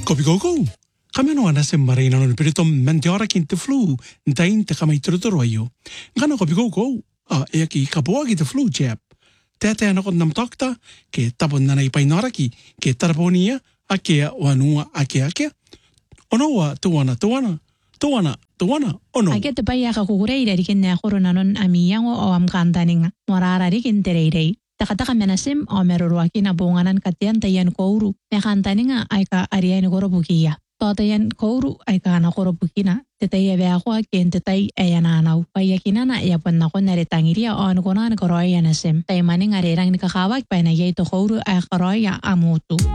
Kopi koko. Kameno ana se marina no perito mantiora kinte flu. Ntain te kamai turuturo yo. Ngana kopi koko. E ki kapoa ki te flu chap. Tete ana kon nam takta ke tapon nana I painaraki ke taraponia a ke wanua a ke. Onoa tuana. Ono. Ake te pai aka kukureira rikin ne korona non amiyango o am kantaninga. Morara rikin tereirei. Takataka menasim o meruruaki na bunganan katian tayan kouru. Me kantaninga aika ariyan korobukia. Totayan kouru aika na korobukina. Tetaya beakwa kien tetay ayananaw. Payakinana yapon na ko naritangiria o anukunan koroya nasim. Tay maning arirang nikakawag pa na yay to kouru ay koroya amutu.